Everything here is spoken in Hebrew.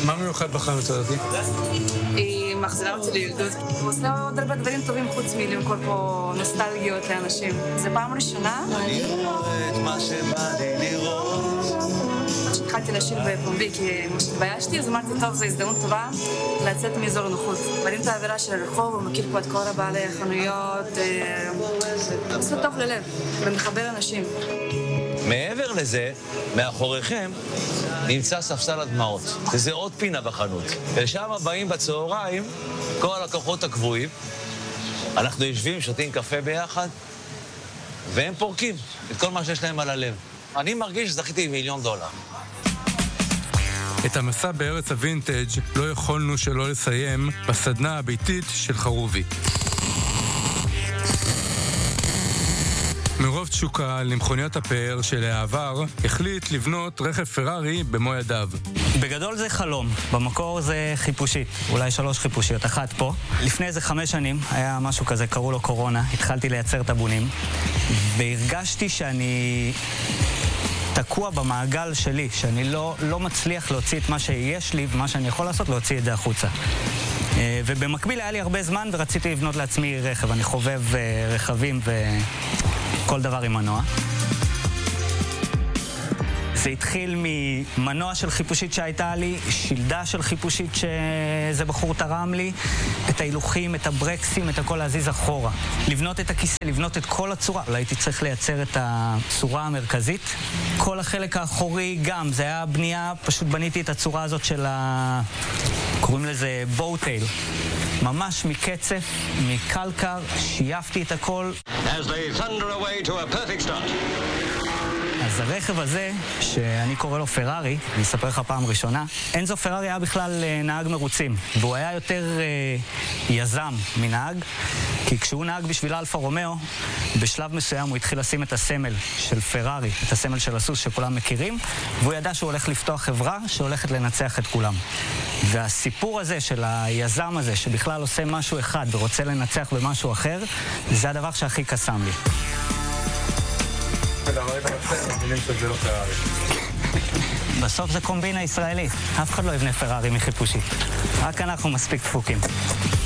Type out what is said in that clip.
מה מיוחד בחנות הזאת? היא מחזירה אותי לילדות. הוא עושה עוד הרבה דברים טובים חוץ מלמכור פה נוסטלגיות לאנשים. זה פעם ראשונה. אני רואה את מה שבא לי לראות. התחלתי לשיר בפומבי כי התביישתי, אז אמרתי, טוב, זו הזדמנות טובה לצאת מאזור הנוחות. מעלים את האווירה של הרחוב, הוא מכיר פה את כל הבעלי החנויות. זה טוב ללב, ומחבר אנשים. מעבר לזה, מאחוריכם נמצא ספסל הדמעות, וזה עוד פינה בחנות. ושם באים בצהריים כל הלקוחות הקבועים. אנחנו יושבים, שותים קפה ביחד, והם פורקים את כל מה שיש להם על הלב. אני מרגיש שזכיתי $1,000,000. את המסע בארץ הווינטג' לא יכולנו שלא לסיים בסדנה הביתית של חרובי. מרוב תשוקה למכוניות הפאר של העבר, החליט לבנות רכב פרארי במו ידיו. בגדול זה חלום, במקור זה חיפושית, אולי 3 חיפושיות, אחת פה. לפני איזה 5 שנים היה משהו כזה, קראו לו קורונה, התחלתי לייצר טאבונים, והרגשתי שאני תקוע במעגל שלי, שאני לא מצליח להוציא את מה שיש לי ומה שאני יכול לעשות, להוציא את זה החוצה. ובמקביל היה לי הרבה זמן ורציתי לבנות לעצמי רכב, אני חובב רכבים וכל דבר עם מנוע. זה התחיל ממנוע של חיפושית שהייתה לי, שילדה של חיפושית שזה בחור תרם לי, את ההילוכים, את הברקסים, את הכל להזיז אחורה. לבנות את הכיסא, לבנות את כל הצורה. אולי הייתי צריך לייצר את הצורה המרכזית. כל החלק האחורי גם, זה היה בנייה, פשוט בניתי את הצורה הזאת של קוראים לזה בואוטייל. ממש מקצף, מקלקר, שייפתי את הכל. As they thunder away to a perfect start. אז הרכב הזה, שאני קורא לו פרארי, אני אספר לך פעם ראשונה, אנזו פרארי היה בכלל נהג מרוצים, והוא היה יותר יזם מנהג, כי כשהוא נהג בשביל אלפה רומאו, בשלב מסוים הוא התחיל לשים את הסמל של פרארי, את הסמל של הסוס שכולם מכירים, והוא ידע שהוא הולך לפתוח חברה שהולכת לנצח את כולם. והסיפור הזה של היזם הזה, שבכלל עושה משהו אחד ורוצה לנצח במשהו אחר, זה הדבר שהכי קסם לי. בסוף זה קומבינה ישראלית. אף אחד לא יבנה פרארי מחיפושית. רק אנחנו מספיק דפוקים.